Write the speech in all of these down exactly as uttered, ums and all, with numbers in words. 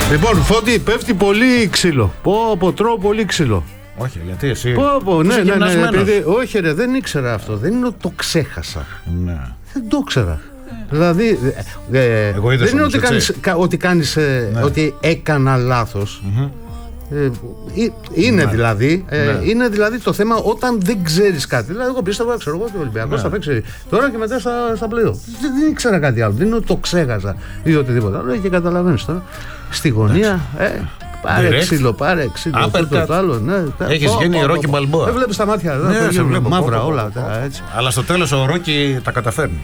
Λοιπόν, Φώτη, πέφτει πολύ ξύλο. Πω, πω, τρώω πολύ ξύλο. Όχι, γιατί εσύ. Πω, πω, ναι, ναι, ναι, ναι, επειδή, όχι, ρε, δεν ήξερα αυτό. Δεν είναι ότι το ξέχασα. Ναι. Δεν το ήξερα. Δηλαδή, ε, δεν όμως, είναι ότι έτσι. κάνεις, ότι, κάνεις, ε, Ναι. ότι έκανα λάθος. Mm-hmm. Ε, είναι, Ναι. δηλαδή, ε, Ναι. είναι δηλαδή το θέμα όταν δεν ξέρεις κάτι. Δηλαδή, εγώ πίστευα, ξέρω εγώ, ότι ο Ολυμπιακός Ναι. θα παίξει τώρα και μετά στα, στα πλοίο. Δεν, δεν ήξερα κάτι άλλο. Δεν είναι ότι το ξέχασα ή οτιδήποτε άλλο. Και καταλαβαίνεις τώρα. Στη γωνία, ε, πάρε Direct. ξύλο, πάρε ξύλο. Uppercut. Αυτό το άλλο. Ναι, Έχεις πω, γίνει πω, Ρόκι πω. Μπαλμπόα. Δεν βλέπεις τα μάτια. Ναι, δεν σε βλέπω, μαύρα πω, πω, όλα. πω, πω. Έτσι. Αλλά στο τέλος ο Ρόκι τα καταφέρνει.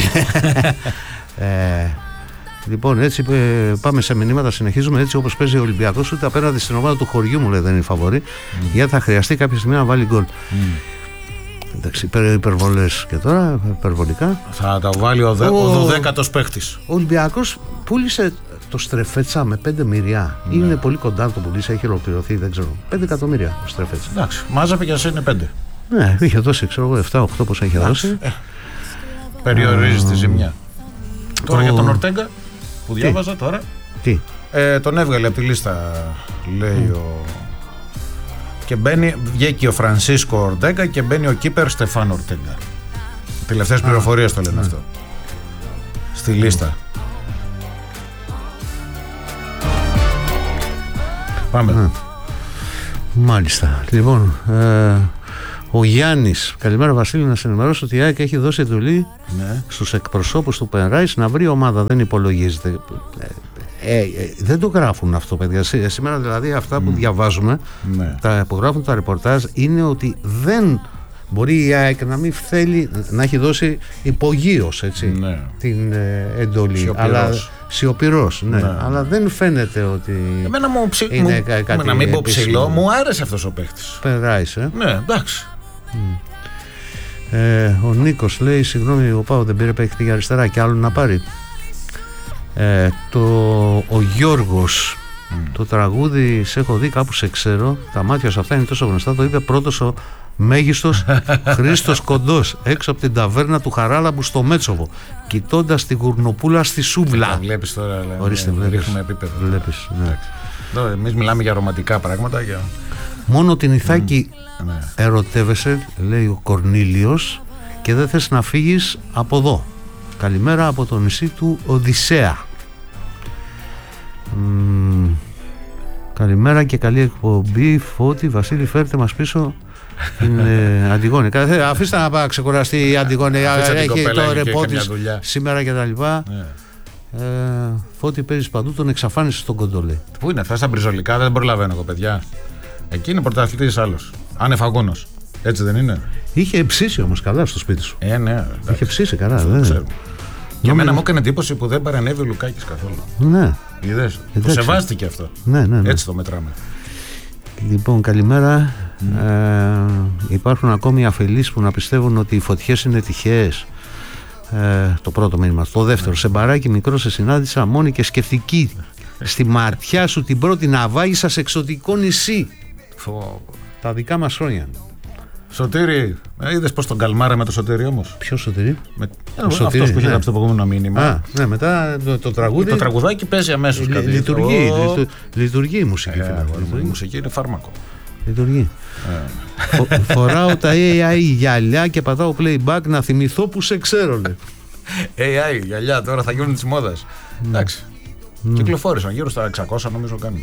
Ε, λοιπόν, έτσι ε, πάμε σε μηνύματα. Συνεχίζουμε έτσι όπως παίζει ο Ολυμπιακός. Ούτε απέναντι στην ομάδα του χωριού μου λέει δεν είναι φαβορί. Mm. Γιατί θα χρειαστεί κάποια στιγμή να βάλει γκολ. Mm. Εντάξει, υπερ, υπερβολές και τώρα, υπερβολικά. Θα τα βάλει ο, δε, ο... ο δωδέκατος παίχτης. Ο Ολυμπιακός πούλησε το Στρεφέτσα με πέντε μοιριά. Mm. Είναι πολύ κοντά να το πουλήσει, έχει ολοκληρωθεί, δεν ξέρω. πέντε εκατομμύρια το Στρεφέτσα. Εντάξει, μάζαπε για σένα πέντε. Ναι, είχε δώσει, ξέρω εγώ, επτά οκτώ πόσα είχε δώσει. Ε, περιορίζει τη ζημιά. Τώρα Το- για τον Ορτέγκα που διάβαζα τώρα. Τι. Ε, τον έβγαλε από τη λίστα, λέει ο. Και μπαίνει, βγήκε ο Φρανσίσκο Ορτέγκα και μπαίνει ο κίπερ Στεφάν Ορτέγκα. Τελευταίες πληροφορίες το λένε αυτό. Στη λίστα. Πάμε. Μάλιστα. Λοιπόν, ε, ο Γιάννης, καλημέρα Βασίλη, να σε ενημερώσω ότι η ΑΕΚ έχει δώσει εντολή Ναι. στους εκπροσώπους του Πενράις να βρει ομάδα, δεν υπολογίζεται. Ε, ε, δεν το γράφουν αυτό, παιδιά. Σή- Σήμερα δηλαδή αυτά που διαβάζουμε, Ναι. τα που γράφουν τα ρεπορτάζ, είναι ότι δεν μπορεί η ΑΕΚ να μην θέλει να έχει δώσει υπογείως, έτσι, Ναι. την ε, εντολή. Σιωπηρός. Αλλά, σιωπηρός, ναι. Ναι. Αλλά δεν φαίνεται ότι Εμένα μου, ψι... είναι μου... κα- κάτι να μην πω επίσημο. ψηλό, μου άρεσε αυτός ο παίχτης. Πενράις, ε. Ναι, εντάξει. Ε, ο Νίκος λέει: συγγνώμη, ο Πάο δεν πήρε παίκτη για αριστερά και άλλο να πάρει. Ε, το, ο Γιώργος, το τραγούδι σε έχω δει, κάπου σε ξέρω. Τα μάτια σου αυτά είναι τόσο γνωστά. Το είπε πρώτος ο μέγιστος Χρήστος Κοντός έξω από την ταβέρνα του Χαράλαμπου στο Μέτσοβο, κοιτώντας την γουρνοπούλα στη Τα σούβλα. βλέπεις τώρα, λέμε, Ορίστε, βλέπεις. ρίχνουμε επίπεδο. Βλέπεις, ναι. Εδώ, εμείς μιλάμε για ρομαντικά πράγματα. Για... Μόνο την Ιθάκη Ναι. ερωτεύεσαι, λέει ο Κορνήλιος, και δεν θες να φύγεις από εδώ. Καλημέρα από το νησί του Οδυσσέα. Μ, καλημέρα και καλή εκπομπή. Φώτη, Βασίλη, φέρτε μας πίσω την ε, Αντιγόνη. Κα- Αφήστε να πάει ξεκουραστεί η Αντιγόνη. Αφήστε την Έχει κοπέλα, το έχει και ρεπό καμιά της δουλειά. σήμερα και τα λοιπά. Ναι. Ε, Φώτη, παίζεις παντού, τον εξαφάνισε στον Κοντολέ. Πού είναι αυτά στα μπριζολικά, δεν προλαβαίνω εγώ, παιδιά. Εκεί είναι πρωταθλητής άλλος. Ανεφαγόνος. Έτσι δεν είναι. Είχε ψήσει όμως καλά στο σπίτι σου. Ε, ναι. Είχε ψήσει καλά, δεν Ξέρω. Και εμένα Νόμιζα- μου έκανε εντύπωση που δεν παρανέβη ο Λουκάκης καθόλου. Ναι, Είδες. Το Εντάξει. σεβάστηκε αυτό. ναι, ναι, ναι. Έτσι το μετράμε. Λοιπόν, καλημέρα. Ε, υπάρχουν ακόμη αφελείς που να πιστεύουν ότι οι φωτιές είναι τυχαίες. Ε, το πρώτο μήνυμα. Το δεύτερο, σε μπαράκι μικρό σε συνάντησα μόνη και σκεφτική. Στη ματιά σου την πρώτη ναυάγησα σε εξωτικό νησί. Φω... Τα δικά μας χρόνια. Σωτήρη, ε, είδες πως τον καλμάρα με το Σωτήρη όμως. Ποιο Σωτηρή? Με... Ο Σωτήρη, αυτός που είχε ναι. γράψει το προηγούμενο μήνυμα. Α, ναι, μετά το, το τραγούδι. Το τραγουδάκι παίζει αμέσως λει- κάτι. λειτουργεί, Ω, λειτου- λειτουργεί η μουσική. ε, φίλε. αγόρι μου, η Λειτουργεί. μουσική είναι φάρμακο. Λειτουργεί. Φο- φοράω τα έι άι γυαλιά και πατάω playback να θυμηθώ που σε ξέρω, λέει. έι άι, γυαλιά τώρα θα γίνουν της μόδας. Εντάξει. Κυκλοφόρησαν γύρω στα εξακόσια νομίζω κάνουν.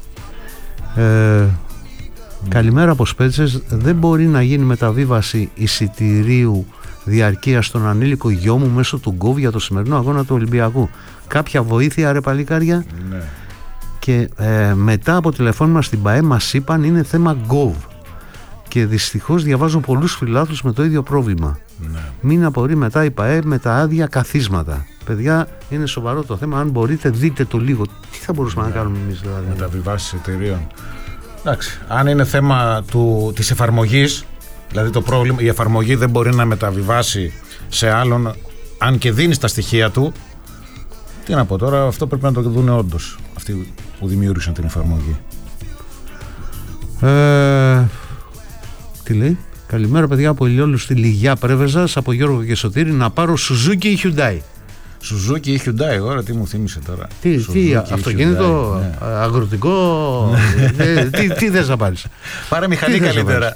Ε, καλημέρα από Σπέτσες. Δεν μπορεί να γίνει μεταβίβαση εισιτηρίου διαρκείας στον ανήλικο γιο μου μέσω του γκοβ για το σημερινό αγώνα του Ολυμπιακού. Κάποια βοήθεια, ρε παλικάρια? Ναι. Και ε, μετά από τηλεφώνημα στην ΠΑΕ μας είπαν είναι θέμα γκοβ. Και δυστυχώς διαβάζω πολλούς φιλάθλους με το ίδιο πρόβλημα. Ναι. Μην απορεί μετά η ΠΑΕ με τα άδεια καθίσματα. Παιδιά, είναι σοβαρό το θέμα. Αν μπορείτε, δείτε το λίγο. Τι θα μπορούσαμε να κάνουμε εμείς, δηλαδή? Μεταβιβάσεις εταιρείων. Εντάξει. Αν είναι θέμα του, της εφαρμογής, δηλαδή το πρόβλημα, η εφαρμογή δεν μπορεί να μεταβιβάσει σε άλλον, αν και δίνει τα στοιχεία του. Τι να πω τώρα, αυτό πρέπει να το δουν όντως αυτοί που δημιούργησαν την εφαρμογή. Ε, τι λέει? Καλημέρα, παιδιά, από Ηλιόλου στη Λιγιά Πρέβεζας, από Γιώργο και Σωτήρη. Να πάρω Suzuki ή Hyundai? Σουζούκι ή Hyundai, εγώ τι μου θύμισε τώρα. Τι, τι αυτοκίνητο, Hyundai, ναι. αγροτικό, ε, τι, τι θες να πάρεις. Πάρε μηχανή καλύτερα.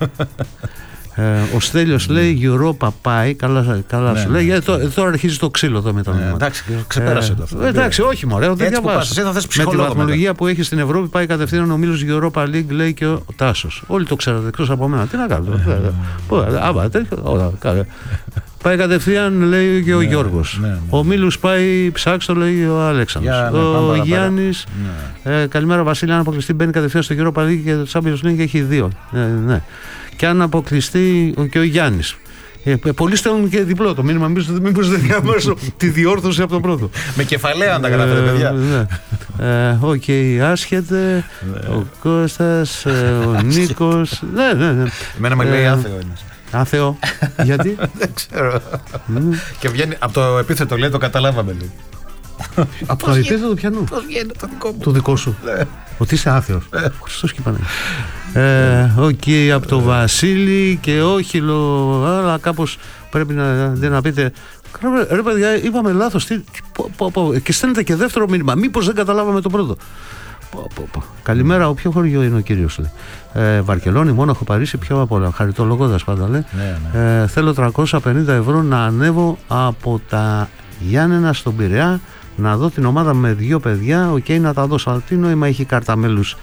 Ε, ο Στέλιος λέει Europa πάει, καλά, καλά ναι, σου λέει, ναι. Τώρα, τώρα αρχίζει το ξύλο εδώ με τα ναι, εντάξει, ξεπέρασε ε, το αυτό. Εντάξει, όχι μωρέ, δεν διαβάζω. Με τη βαθμολογία που έχει στην Ευρώπη πάει κατευθείαν ο ομίλος Europa League, λέει και ο Τάσος. Όλοι το ξέρετε εκτός από μένα. Τι να κάνω. Άμα τέτοιο. Πάει κατευθείαν, λέει και ο ναι, Γιώργος. Ναι, ναι. Ο Μίλους πάει ψάξω, λέει ο Αλέξανδρος. Yeah, ο ναι, Γιάννης. Ναι. Ε, καλημέρα Βασίλη, αν αποκλειστεί μπαίνει κατευθείαν στο Europa League και το Champions League έχει δύο. Ναι, ναι. Και αν αποκλειστεί και ο Γιάννης. Ε, πολλοί στέλνουν και διπλό το μήνυμα. Μήπως δεν διαβάσω τη διόρθωση από το πρώτο. Με κεφαλαία αν τα καταφέρετε, παιδιά. Οκ, άσχετε. Ο Κώστας, ο Νίκος. Ναι, ναι, ναι. Εμένα με λέει άθεο είναι. Άθεο. Γιατί? Δεν ξέρω. Και βγαίνει από το επίθετο, λέει, το καταλάβαμε. Από το επίθετο πιανού. Πώς βγαίνει το δικό μου. Το δικό σου. Ότι είσαι άθεος. Χριστός και Παναγία. Οκ, από το Βασίλη και όχι, αλλά κάπως πρέπει να πείτε. Ρε παιδιά, είπαμε λάθος. Και στέλνετε και δεύτερο μήνυμα. Μήπως δεν καταλάβαμε το πρώτο. Πω, πω, πω. Καλημέρα, ο ποιο χωριό είναι ο κύριος, λέει. Ε, Βαρκελόνη, Μόναχο, Παρίσι, πιο απ' όλα. Χαριτολογώντας πάντα, λέει. Ναι, ναι. Ε, θέλω τριακόσια πενήντα ευρώ να ανέβω από τα Γιάννενα στον Πειραιά, να δω την ομάδα με δύο παιδιά. Οκ, okay, να τα δώσω. Αλλά τι νόημα έχει κάρτα μέλους.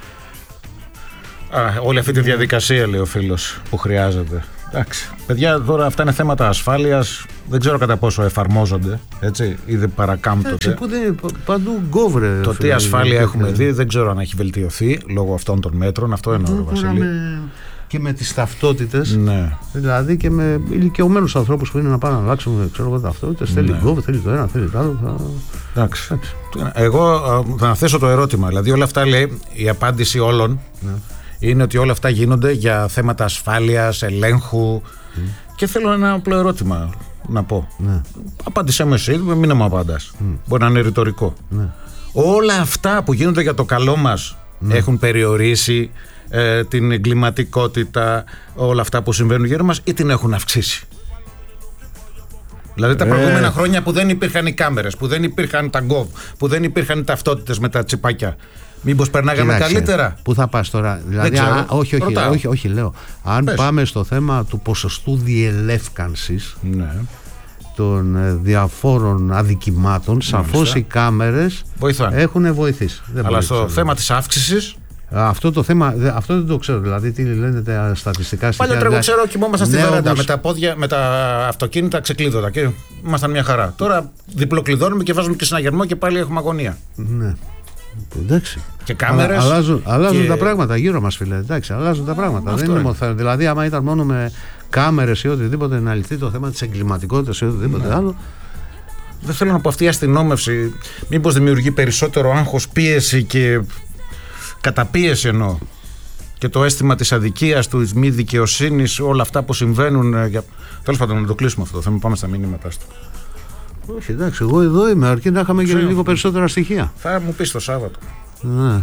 Α, όλη αυτή τη διαδικασία, λέει ο φίλος, που χρειάζεται. Εντάξει. Παιδιά, τώρα αυτά είναι θέματα ασφάλειας. Δεν ξέρω κατά πόσο εφαρμόζονται, έτσι, ή δεν παρακάμπτονται. Εντάξει, παντού γκόβρε. Το τι ασφάλεια έχουμε δει δεν ξέρω αν έχει βελτιωθεί λόγω αυτών των μέτρων. Αυτό εννοώ, ρε Βασίλη. Με... Και με τις ταυτότητες. Ναι. Δηλαδή και με ηλικιωμένους ανθρώπους που είναι να πάνε να αλλάξουν, ξέρω εγώ, ταυτότητες. Ναι. Θέλει γκόβρε, θέλει το ένα, θέλει το άλλο. Εντάξει. Εγώ θα να θέσω το ερώτημα. Δηλαδή, όλα αυτά, λέει, η απάντηση όλων. Ναι. Είναι ότι όλα αυτά γίνονται για θέματα ασφάλειας, ελέγχου. Mm. Και θέλω ένα απλό ερώτημα να πω. Ναι. Απάντησέ μου εσύ, μην να μου απαντάς. Mm. Μπορεί να είναι ρητορικό. Ναι. Όλα αυτά που γίνονται για το καλό μας ναι. έχουν περιορίσει ε, την εγκληματικότητα, όλα αυτά που συμβαίνουν γύρω μας, ή την έχουν αυξήσει? Δηλαδή τα προηγούμενα ε. χρόνια που δεν υπήρχαν οι κάμερες, που δεν υπήρχαν τα γκοβ, που δεν υπήρχαν οι ταυτότητες με τα τσιπάκια, μήπως περνάγαμε Κοίταξε, καλύτερα? Πού θα πας τώρα? Δηλαδή, α, όχι, όχι, όχι, όχι, λέω. Αν Πες. πάμε στο θέμα του ποσοστού διελεύκανσης ναι. των ε, διαφόρων αδικημάτων, σαφώς οι κάμερες βοηθάνε. Έχουν βοηθήσει. Δεν Αλλά στο θέμα της αύξησης. Αυτό το θέμα, αυτό δεν το ξέρω. Δηλαδή, τι λένε τα στατιστικά στοιχεία. Παλιότερα, εγώ ξέρω, κοιμόμασταν στη βεράντα όπως... με τα πόδια, με τα αυτοκίνητα ξεκλείδωτα και ήμασταν μια χαρά. Τώρα διπλοκλειδώνουμε και βάζουμε και συναγερμό και πάλι έχουμε αγωνία. Ναι. Εντάξει. Και κάμερες. Αλλά, αλλάζουν αλλάζουν και... τα πράγματα γύρω μας, φίλε. Εντάξει, αλλάζουν τα πράγματα. Δεν είναι μόνο, δηλαδή, άμα ήταν μόνο με κάμερες ή οτιδήποτε να λυθεί το θέμα της εγκληματικότητας ή οτιδήποτε ναι. άλλο. Δεν θέλω να πω αυτή η αστυνόμευση μήπως δημιουργεί περισσότερο άγχος, πίεση και καταπίεση εννοώ. Και το αίσθημα της αδικίας, του μη δικαιοσύνης, όλα αυτά που συμβαίνουν. Για... Τέλος πάντων, να το κλείσουμε αυτό. Θα μην πάμε στα μηνύματά του. Όχι, εντάξει, εγώ εδώ είμαι, αρκεί να είχαμε και λίγο περισσότερα στοιχεία. Θα μου πεις το Σάββατο. Ναι.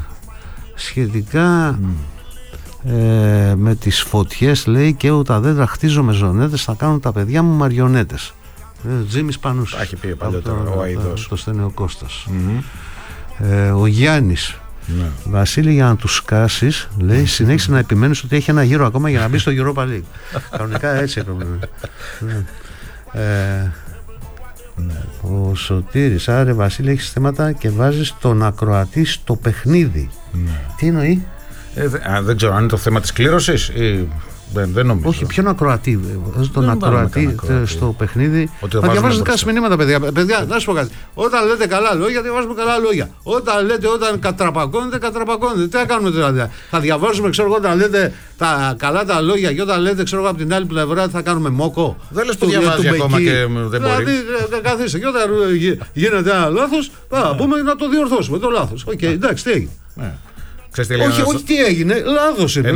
Σχετικά mm. ε, με τις φωτιές, λέει, και ούτε τα δέντρα χτίζω με ζωνέτες, θα κάνουν τα παιδιά μου μαριονέτες. Ε, Τζίμις Πανούς. Τα έχει πει παλιότερα ο Αηδός. Το στέλνει ο Κώστας. Mm-hmm. Ε, ο Γιάννης. Ναι. Βασίλη, για να τους σκάσεις, λέει, συνέχισε να επιμένεις ότι έχει ένα γύρο ακόμα για να μπει στο Europa League. Κανονικά έτσι έπρεπε. Ναι. Ε, ναι. Ο Σωτήρης, άρε Βασίλη, έχεις θέματα και βάζεις τον ακροατή στο παιχνίδι. Ναι. Τι εννοεί? Ε, δε, α, δεν ξέρω αν είναι το θέμα της κλήρωσης ή... Δεν, δεν νομίζω. Όχι, ποιον ακροατή. Βάζει τον ακροατή στο παιχνίδι. Θα διαβάζετε κάθε μηνύματα, παιδιά. Παιδιά, να σου πω κάτι. Όταν λέτε καλά λόγια, διαβάζουμε καλά λόγια. Όταν λέτε, όταν κατραπακώνετε, κατραπακώνετε. Τι θα κάνουμε δηλαδή? Θα διαβάζουμε, ξέρω εγώ, όταν λέτε τα καλά τα λόγια και όταν λέτε, ξέρω εγώ, από την άλλη πλευρά θα κάνουμε μόκο. Δεν λες που διαβάζει ακόμα και δεν μπορεί. Δηλαδή, καθίστε. Και όταν γίνεται ένα λάθος, θα πούμε να το διορθώσουμε το λάθος. Οκ, εντάξει, τι έγινε? Όχι, όχι, τι έγινε. Λάθος είναι.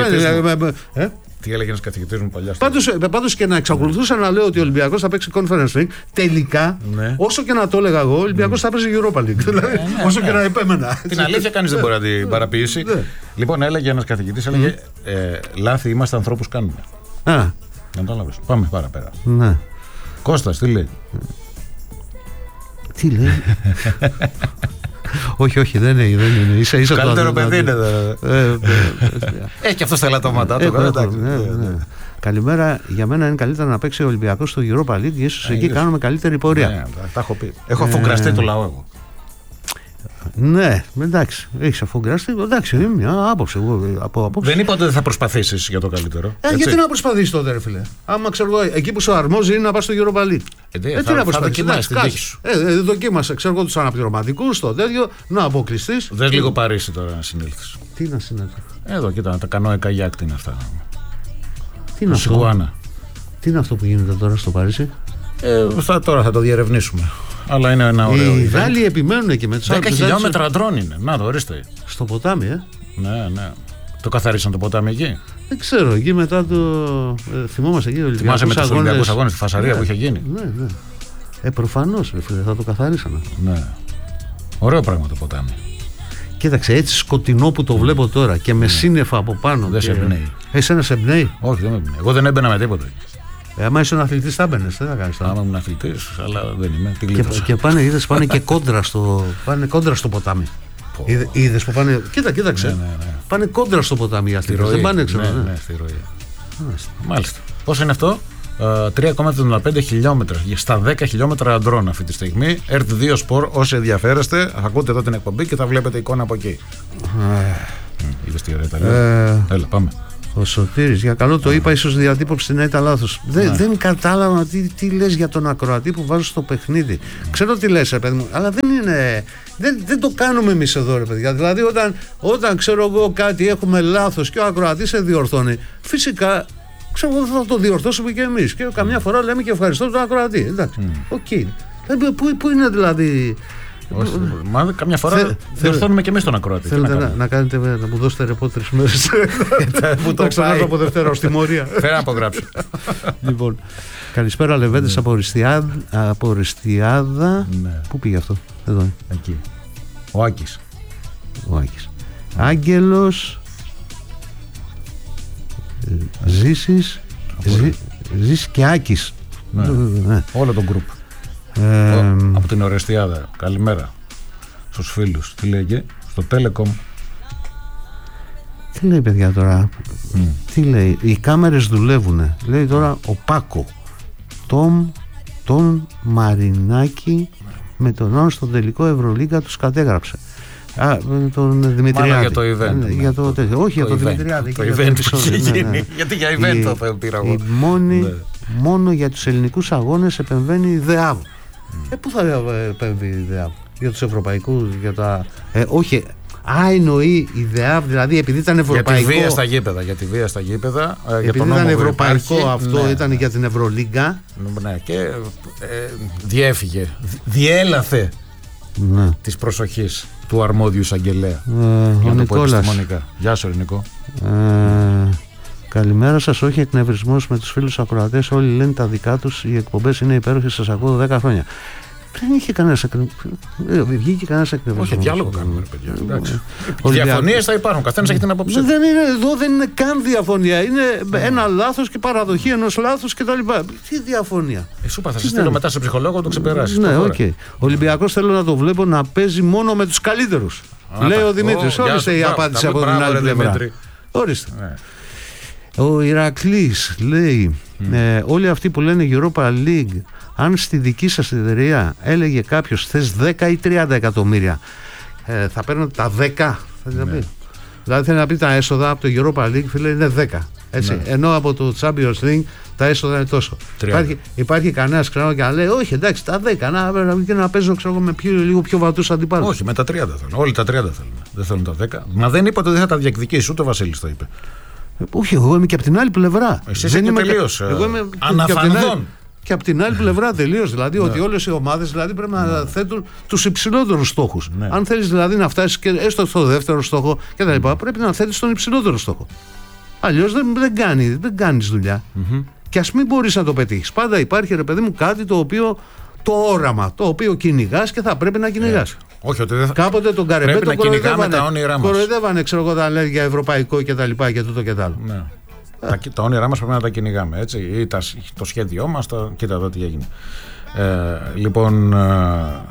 Τι έλεγε ένας καθηγητής μου παλιά. Πάντως, πάντως και να εξακολουθούσα να λέω ότι ο Ολυμπιακός θα παίξει Conference League, τελικά, ναι. όσο και να το έλεγα εγώ, ο Ολυμπιακός θα παίζει Europa League. Δηλαδή, ναι, ναι, όσο ναι. και να επέμενα. Την αλήθεια κανείς δεν μπορεί να την παραποιήσει. Ναι. Λοιπόν, έλεγε ένας καθηγητής, έλεγε mm. ε, λάθη είμαστε, ανθρώπους κάνουμε. Α. Να το λάβεις. Πάμε παραπέρα. Ναι. Κώστας, τι λέει? Τι λέει? Όχι, όχι, δεν είναι. Δεν είναι. Ίσα, ίσα καλύτερο παιδί είναι. Έχει και αυτό τα ελαττώματά του. Καλημέρα. Για μένα είναι καλύτερα να παίξει ο Ολυμπιακός στο Europa League. Ίσως εκεί κάνουμε καλύτερη πορεία. Ναι, τα έχω πει. Έχω αφογκραστεί το λαό εγώ. Ναι, εντάξει, έχει αφογκραστεί. Εντάξει, είναι μια άποψη. Από άποψη. Δεν είπα ότι δεν θα προσπαθήσει για το καλύτερο. Ε, γιατί να προσπαθήσει τότε, ρε φίλε. Άμα ξέρω εγώ, εκεί που σου αρμόζει είναι να πα στο Europa League. Ε, ε, θα, θα δοκιμάσει την τύχη σου. Ε, ε, δοκίμασε, ξέρω εγώ, του αναπληρωματικού, το τέτοιο, να αποκλειστεί. Δε λίγο Παρίσι τώρα να συνέλθει. Τι να συνέλθει? Εδώ, κοίτα, τα κανόε καγιάκ, τι είναι αυτά. Τι είναι αυτό? Τι είναι αυτό που γίνεται τώρα στο Παρίσι? Ε, θα, τώρα θα το διερευνήσουμε. Αλλά είναι ένα ωραίο. Οι Γάλλοι επιμένουν εκεί με του άλλου. δέκα χιλιόμετρα ντρόν είναι. Να το ορίστε. Στο ποτάμι, ε. Ναι, ναι. Το καθαρίσαν το ποτάμι εκεί. Δεν ξέρω, εκεί μετά το. Ε, θυμόμαστε εκεί. Θυμάσαι με του Ολυμπιακού Αγώνες στη φασαρία ναι, που είχε γίνει. Ναι, ναι. Ε, προφανώς, θα το καθαρίσανε. Ναι. Ωραίο πράγμα το ποτάμι. Κοίταξε, έτσι σκοτεινό που το βλέπω τώρα και με σύννεφα από πάνω. Δεν και... σε εμπνέει. Εσένα σε εμπνέει? Όχι, δεν με εμπνέει. Εγώ δεν έμπαινα με τίποτα. Ε, άμα είσαι αθλητή, θα μπαινε. Δεν θα κάνει τώρα. Άμα ήμουν αθλητή, αλλά δεν είμαι. Και, και πάνε, είδες, πάνε και κόντρα στο, πάνε κόντρα στο ποτάμι. Είδε, είδες που πάνε. Κοίτα, κοίταξε. Ναι, ναι, ναι. Πάνε κόντρα στο ποτάμι οι αθλητές. Δεν πάνε έξω. Ναι, ναι, ναι, στη ροή. Μάλιστα. Πόσο είναι αυτό? τρία κόμμα εβδομήντα πέντε χιλιόμετρα στα δέκα χιλιόμετρα αντρών αυτή τη στιγμή. Ερτ δύο Σπορ, όσοι ενδιαφέρεστε, θα ακούτε εδώ την εκπομπή και θα βλέπετε εικόνα από εκεί. Είδες τι ωραία τα λέω. Έλα, πάμε. Ο Σωτήρης, για καλό το είπα, ίσως διατύπωση να ήταν λάθος. Δεν, ναι. δεν κατάλαβα τι, τι λες για τον ακροατή που βάζω στο παιχνίδι. Ξέρω τι λες, ρε παιδί μου, αλλά δεν είναι. Δεν, δεν το κάνουμε εμείς εδώ, ρε παιδιά. Δηλαδή, όταν, όταν ξέρω εγώ κάτι έχουμε λάθος και ο ακροατής σε διορθώνει, φυσικά ξέρω εγώ θα το διορθώσουμε και εμείς. Και καμιά φορά λέμε και ευχαριστώ τον ακροατή. Εντάξει, οκ. Okay. Πού, πού είναι δηλαδή. Όχι, μα καμιά φορά διορθώνουμε και εμείς τον ακροατή. Θέλετε να, να, κάνετε, να μου δώσετε ρεπό τρεις μέρες που το ξανάρθω από Δευτέρα ως τιμωρία. Φέρα να απογράψω. Λοιπόν, καλησπέρα Λεβέντες από Οριστιάδα. Πού πήγε αυτό? Εδώ. Εκεί. Ο Άκης. Ο Άκης. Άγγελος Ζήσης Ζήσης και Άκης. Όλο το γκρουπ. Ε, από την Ορεστιάδα. Καλημέρα στους φίλους. Τι λέει εκεί? Στο Telecom. Τι λέει παιδιά τώρα? Mm. Τι λέει? Οι κάμερες δουλεύουν. Λέει τώρα ο Πάκο Τον, τον Μαρινάκη με τον Όν στον τελικό Ευρωλίγκα τους κατέγραψε. Α, τον Δημητριάδη. Μάλλον για το event. Για το, το, όχι το για τον Δημητριάδη. Το event που είχε γίνει. Ναι, ναι. Γιατί για event η, το θα πήρα εγώ. Μόνη, ναι. Μόνο για τους ελληνικούς αγώνες επεμβαίνει η ΔΕΑΒ. Mm. Ε, πού θα επέμβει η ΔΕΑΒ? Για τους ευρωπαϊκούς, για τα. Ε, όχι. Α, εννοεί η ΔΕΑΒ, δηλαδή επειδή ήταν ευρωπαϊκό. Για τη βία στα γήπεδα. Για τη βία στα γήπεδα. Επειδή για τον ήταν ευρωπαϊκό υπάρχει, αυτό, ναι, ήταν ναι. για την Ευρωλίγκα. Ναι, και ε, διέφυγε. Διέλαθε ναι. της προσοχής του αρμόδιου εισαγγελέα. Ε, ο Νικόλας. Γεια σου, Νικό. Ε, καλημέρα σας. Όχι εκνευρισμός με τους φίλους ακροατές. Όλοι λένε τα δικά τους. Οι εκπομπές είναι υπέροχες. Σας ακούω δέκα χρόνια. Δεν είχε κανένας εκνευρισμό. Βγήκε κανένας εκνευρισμό. Όχι, διάλογο κάνουμε, ρε παιδιά. Διαφωνίες θα υπάρχουν. Καθένας έχει την άποψή του. Δεν είναι, εδώ δεν είναι καν διαφωνία. Είναι ένα λάθος και παραδοχή ενός λάθους κτλ. Τι διαφωνία? Ε, σου είπα, θα σε στείλω μετά σε ψυχολόγο να το ξεπεράσεις. Ναι, οκ. Ο Ολυμπιακός θέλω να το βλέπω να παίζει μόνο με τους καλύτερους. Λέει ο Δημήτρης. Όριστε η απάντηση από την άλλη πλευρά. Όριστε. Ο Ηρακλής λέει όλοι αυτοί που λένε Europa League, αν στη δική σας εταιρεία έλεγε κάποιος θες δέκα ή τριάντα εκατομμύρια, ε, θα παίρνετε τα δέκα? Ναι. Θα πει. Δηλαδή θέλει να πει τα έσοδα από το Europa League, φίλε, είναι δέκα. Έτσι. Ναι. Ενώ από το Champions League τα έσοδα είναι τόσο. Υπάρχει, υπάρχει κανένας ξέρω και να λέει όχι, εντάξει, τα δέκα, να, να, να παίζω ξέρω, με πιο, λίγο πιο βατούς αντιπάλους. Όχι, με τα τριάντα θέλουν. Όλοι τα τριάντα θέλουν. Δεν θέλουν τα δέκα. Μα δεν είπατε ότι δεν θα τα διακδικήσει, ούτε ο Βασίλης το είπε. Όχι, εγώ είμαι και από την άλλη πλευρά. Εσύ δεν είμαι τελείως αναφανδόν. Και από την άλλη πλευρά τελείως. Δηλαδή, ότι όλες οι ομάδες δηλαδή, πρέπει να θέτουν τους υψηλότερους στόχους. Ναι. Αν θέλεις δηλαδή να φτάσεις και έστω στο δεύτερο στόχο κτλ., πρέπει να θέτεις τον υψηλότερο στόχο. Αλλιώς δεν, δεν, κάνει, δεν κάνεις δουλειά. Mm-hmm. Και ας μην μπορείς να το πετύχεις. Πάντα υπάρχει, ρε παιδί μου, κάτι το οποίο. Το όραμα, το οποίο κυνηγάς και θα πρέπει να κυνηγάς. Όχι, ότι δεν θα... Κάποτε τον Καρεμπέ τον κοροϊδεύανε. Κοροϊδεύανε, ξέρω εγώ, όταν λέει για ευρωπαϊκό και τα λοιπά και τούτο και τα άλλο. Ναι. Τα, τα όνειρά μας πρέπει να τα κυνηγάμε, έτσι. Ή τα, το σχέδιό μας, το, κοίτα εδώ τι έγινε. Ε, λοιπόν, ε,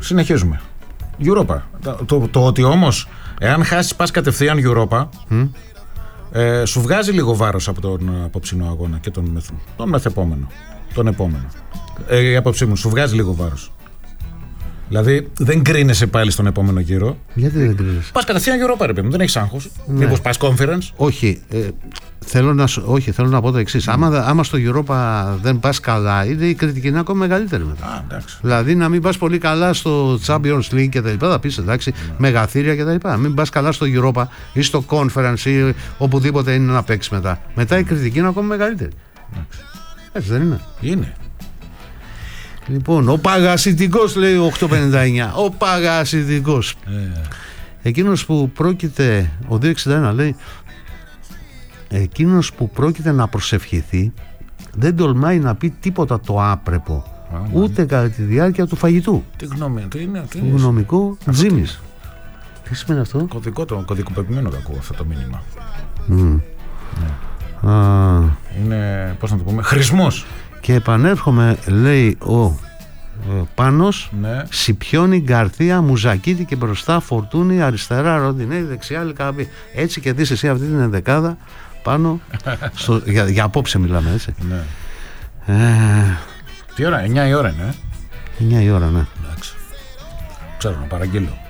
Συνεχίζουμε. Europa. Το, το, το ότι όμως, εάν χάσεις, πας κατευθείαν Europa, mm. ε, σου βγάζει λίγο βάρος από τον απόψινο αγώνα και τον, μεθ, τον μεθεπόμενο. Τον επόμενο. Ε, η άποψή μου, σου βγάζει λίγο βάρος. Δηλαδή δεν κρίνεσαι πάλι στον επόμενο γύρο. Γιατί δεν κρίνεσαι? Πας κατευθείαν Europa, ρε παιδί μου, δεν έχεις άγχος. Ναι. Μήπως πας conference? Όχι. Ε, θέλω, να, όχι, θέλω να πω το εξής. Mm. Άμα, άμα στο Europa δεν πας καλά, είναι η κριτική είναι ακόμα μεγαλύτερη μετά. Α, εντάξει. Δηλαδή να μην πας πολύ καλά στο Champions League και τα λοιπά, θα πεις εντάξει, mm. μεγαθύρια και τα λοιπά. Μην πας καλά στο Europa ή στο conference ή οπουδήποτε είναι να παίξεις μετά. Μετά η κριτική είναι ακόμα μεγαλύτερη. Εντάξει. Έτσι δεν είναι? Είναι. Λοιπόν, ο παγασιτικός, λέει ο οκτακόσια πενήντα εννιά. Ο παγασιτικός. Ε. Εκείνος που πρόκειται, ο διακόσια εξήντα ένα λέει, εκείνος που πρόκειται να προσευχηθεί δεν τολμάει να πει τίποτα το άπρεπο, Α, ούτε κατά τη διάρκεια του φαγητού. Τι γνώμη, τι είναι, τι είναι. Γνωμικό τζίμις. Τι σημαίνει αυτό? Κωδικό, το κωδικοποιημένο το ακούω αυτό το μήνυμα. Mm. Ναι. Α. Είναι, πώς να το πούμε, χρησμός. Και επανέρχομαι, λέει ο ε, Πάνος, ναι. Σιπιώνει, Γκαρθία, Μουζακίτη και μπροστά Φορτούνη, αριστερά Ροντινέη, δεξιά Λικαμπή. Έτσι και δεις εσύ αυτή την ενδεκάδα πάνω στο, για, για απόψε μιλάμε, έτσι. Ναι. Ε, Τι ώρα, εννιά η ώρα είναι, ε? εννιά η ώρα, ναι. Εντάξει. Ξέρω να παραγγείλω.